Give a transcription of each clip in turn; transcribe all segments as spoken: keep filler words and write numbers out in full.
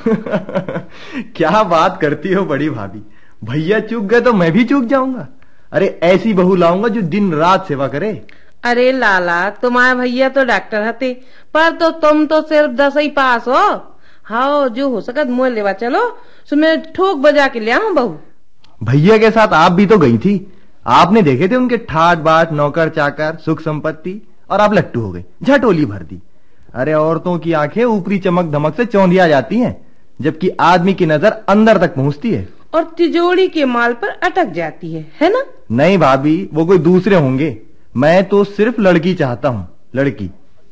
क्या बात करती हो बड़ी भाभी, भैया चूक गए तो मैं भी चूक जाऊंगा। अरे ऐसी बहू लाऊंगा जो दिन रात सेवा करे। अरे लाला, तुम्हारे भैया तो डॉक्टर हते, पर तो तुम तो सिर्फ दस ही पास हो। हाँ, जो हो सकत मोह लेवा चलो, सो मैं ठोक बजा के ले आऊं बहू। भैया के साथ आप भी तो गई थी, आपने देखे थे उनके ठाट बाट, नौकर चाकर, सुख संपत्ति, और आप लट्टू हो गई, झटोली भर दी। अरे औरतों की आंखें ऊपरी चमक धमक से चौंधिया जाती हैं, जबकि आदमी की नजर अंदर तक पहुंचती है और तिजोरी के माल पर अटक जाती है, है ना? नहीं भाभी, वो कोई दूसरे होंगे, मैं तो सिर्फ लड़की चाहता हूँ, लड़की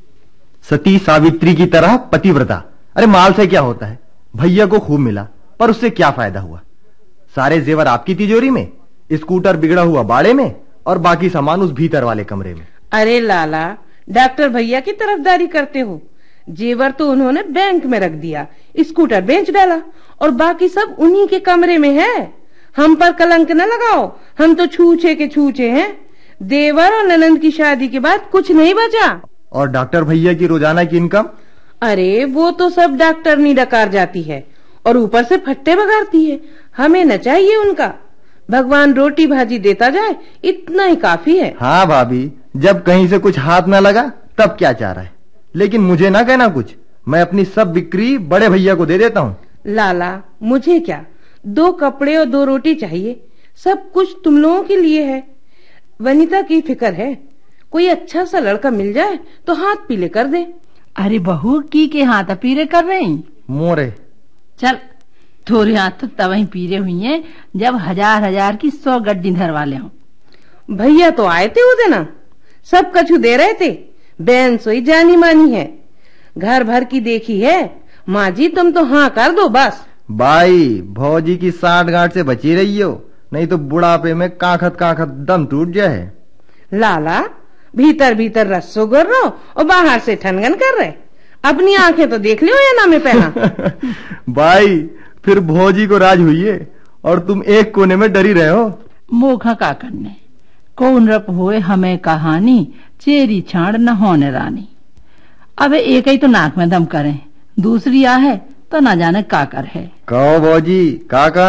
सती सावित्री की तरह पतिव्रता। अरे माल से क्या होता है, भैया को खूब मिला, पर उससे क्या फायदा हुआ? सारे जेवर आपकी तिजोरी में, स्कूटर बिगड़ा हुआ बाड़े में, और बाकी सामान उस भीतर वाले कमरे में। अरे लाला, डॉक्टर भैया की तरफदारी करते हो। जेवर तो उन्होंने बैंक में रख दिया, स्कूटर बेच डाला, और बाकी सब उन्हीं के कमरे में है। हम पर कलंक न लगाओ, हम तो छूछे के छूछे हैं। देवर और ननंद की शादी के बाद कुछ नहीं बचा। और डॉक्टर भैया की रोजाना की इनकम? अरे वो तो सब डॉक्टर नहीं डकार जाती है, और ऊपर से फट्टे बगाड़ती है। हमें न चाहिए उनका, भगवान रोटी भाजी देता जाए, इतना ही काफी है। हाँ भाभी, जब कहीं से कुछ हाथ न लगा तब क्या चाह रहा है, लेकिन मुझे ना कहना कुछ, मैं अपनी सब बिक्री बड़े भैया को दे देता हूँ। लाला, मुझे क्या, दो कपड़े और दो रोटी चाहिए, सब कुछ तुम लोगों के लिए है। वनिता की फिक्र है, कोई अच्छा सा लड़का मिल जाए तो हाथ पीले कर दे। अरे बहू की के हाथ पीले कर रही मोरे? चल, थोड़े हाथ तो तब ही पीरे हुई हैं जब हजार हजार की सौ गड्डी धर वाले हों। भैया तो आए थे उस दिन, सब कछु दे रहे थे। बहन सोई जानी मानी है, घर भर की देखी है। माँ जी तुम तो हाँ कर दो बस। भाई, भौजी की साठ गांठ से बची रही हो, नहीं तो बुढ़ापे में काखत काखत दम टूट जाए। लाला, भीतर भीतर रस्सो गर रहो और बाहर से ठनगन कर रहे। अपनी आंखें तो देख लियो या ना में पहना। भाई, फिर भौजी को राज हुई है और तुम एक कोने में डरी रहे हो। मोखा का करने कौन रप होए हमें कहानी, चेरी छाड़ न होने रानी। अब एक ही तो नाक में दम करें, दूसरी आ है तो न जाने का कर है। कहो भौजी, का